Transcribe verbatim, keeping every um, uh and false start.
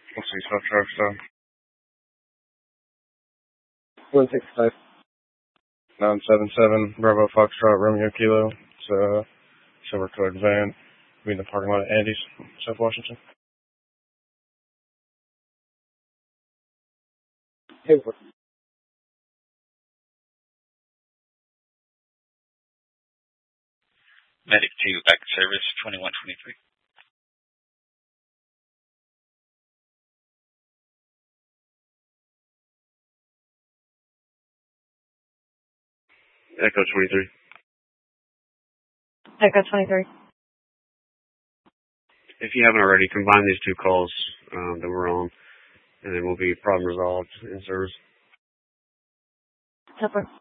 Let's see, South Drive Stone. one six five. nine seven seven, Bravo Foxtrot, Romeo Kilo. It's a silver colored van. Be in the parking lot at Andy's, South Washington. Hey, Medic two, back to service, twenty-one twenty-three. Echo twenty-three. Echo twenty-three. If you haven't already, combine these two calls um, that we're on, and then we'll be problem resolved in service. Super.